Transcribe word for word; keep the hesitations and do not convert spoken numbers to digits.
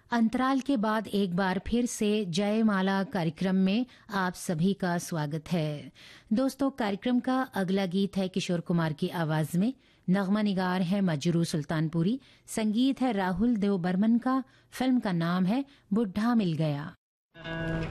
अंतराल के बाद एक बार फिर से जयमाला कार्यक्रम में आप सभी का स्वागत है। दोस्तों, कार्यक्रम का अगला गीत है किशोर कुमार की आवाज में। नगमा निगार है मजरू सुल्तानपुरी, संगीत है राहुल देव बर्मन का। फिल्म का नाम है बुढ़ा मिल गया।